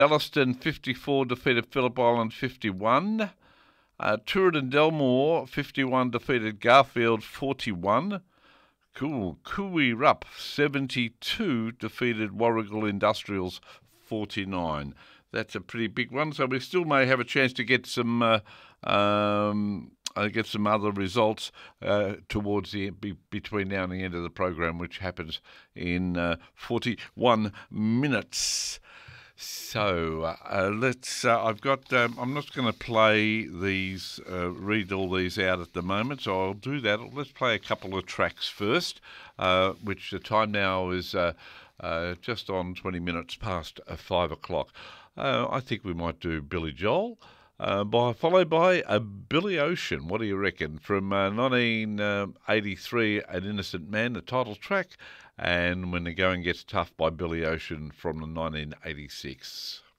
Elliston 54 defeated Phillip Island 51. Tooradin Delmore 51 defeated Garfield 41. Cool. Kui Rup 72 defeated Warrigal Industrials 49. That's a pretty big one. So we still may have a chance to get some other results towards the between now and the end of the program, which happens in 41 minutes. So let's. I've got. I'm not going to play these, read all these out at the moment. So I'll do that. Let's play a couple of tracks first. Which the time now is just on 20 minutes past 5 o'clock. I think we might do Billy Joel. Followed by Billy Ocean. What do you reckon? From 1983, An Innocent Man, the title track, and When the Going Gets Tough by Billy Ocean from 1986.